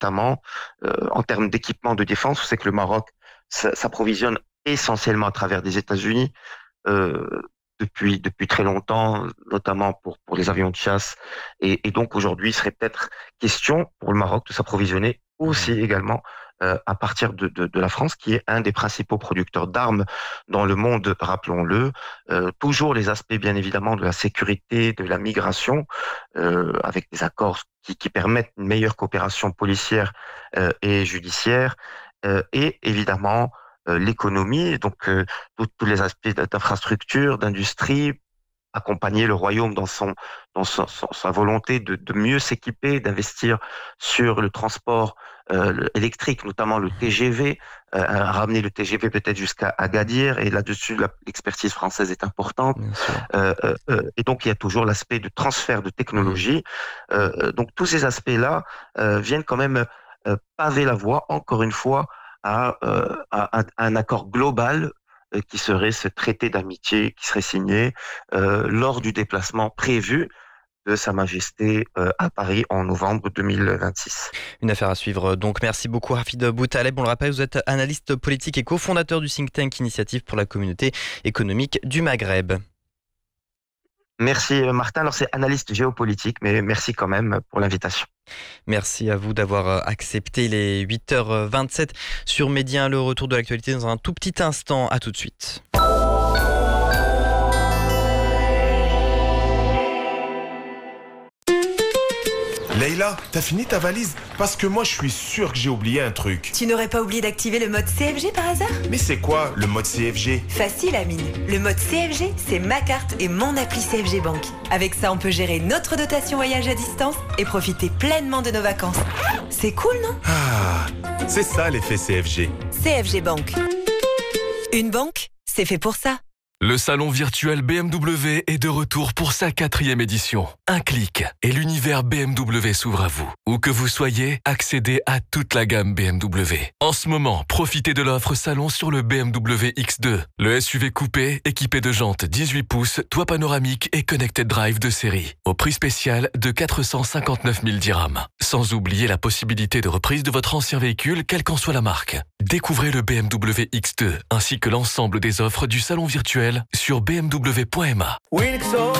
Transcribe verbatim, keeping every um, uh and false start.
notamment euh, en termes d'équipement de défense. Vous savez que le Maroc s- s'approvisionne essentiellement à travers des États-Unis euh, depuis depuis très longtemps, notamment pour pour les avions de chasse. Et, et donc aujourd'hui, il serait peut-être question pour le Maroc de s'approvisionner aussi également euh, à partir de, de de la France, qui est un des principaux producteurs d'armes dans le monde, rappelons-le. Euh, toujours les aspects, bien évidemment, de la sécurité, de la migration, euh, avec des accords qui, qui permettent une meilleure coopération policière euh, et judiciaire, euh, et évidemment euh, l'économie, donc euh, tous tous les aspects d'infrastructure, d'industrie, accompagner le royaume dans son dans son- son- sa volonté de, de mieux s'équiper, d'investir sur le transport euh, le- électrique, notamment le T G V, euh, à ramener le T G V peut-être jusqu'à Agadir. Et là-dessus, la- l'expertise française est importante. Bien sûr. Euh, euh, euh, et donc, il y a toujours l'aspect de transfert de Mmh. technologie. Euh, euh, donc, tous ces aspects-là euh, viennent quand même euh, paver la voie, encore une fois, à, euh, à, à un accord global euh, qui serait ce traité d'amitié qui serait signé euh, lors du déplacement prévu de Sa Majesté euh, à Paris en novembre deux mille vingt-six. Une affaire à suivre. Donc, merci beaucoup, Rafid Boutaleb. On le rappelle, vous êtes analyste politique et cofondateur du think tank Initiative pour la communauté économique du Maghreb. Merci euh, Martin. Alors c'est analyste géopolitique, mais merci quand même pour l'invitation. Merci à vous d'avoir accepté les huit heures vingt-sept sur Média. Le retour de l'actualité dans un tout petit instant. À tout de suite. Leïla, t'as fini ta valise? Parce que moi, je suis sûr que j'ai oublié un truc. Tu n'aurais pas oublié d'activer le mode C F G par hasard? Mais c'est quoi le mode C F G? Facile, Amine. Le mode C F G, c'est ma carte et mon appli C F G Bank. Avec ça, on peut gérer notre dotation voyage à distance et profiter pleinement de nos vacances. C'est cool, non? Ah, c'est ça l'effet C F G. C F G Bank. Une banque, c'est fait pour ça. Le salon virtuel B M W est de retour pour sa quatrième édition. Un clic et l'univers B M W s'ouvre à vous. Où que vous soyez, accédez à toute la gamme B M W. En ce moment, profitez de l'offre salon sur le B M W X deux. Le S U V coupé, équipé de jantes dix-huit pouces, toit panoramique et connected drive de série. Au prix spécial de quatre cent cinquante-neuf mille dirhams. Sans oublier la possibilité de reprise de votre ancien véhicule, quelle qu'en soit la marque. Découvrez le B M W X deux ainsi que l'ensemble des offres du salon virtuel sur b m w point m a.